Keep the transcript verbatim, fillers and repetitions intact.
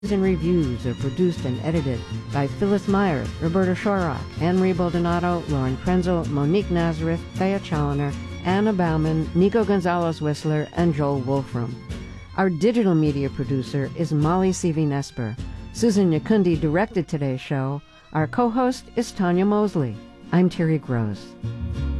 and reviews are produced and edited by Phyllis Myers, Roberta Shorrock, Anne-Marie Baldonado, Lauren Krenzel, Monique Nazareth, Thea Challoner, Anna Bauman, Nico Gonzalez-Whistler, and Joel Wolfram. Our digital media producer is Molly Seavy-Nesper. Susan Nyakundi directed today's show. Our co-host is Tanya Mosley. I'm Terry Gross.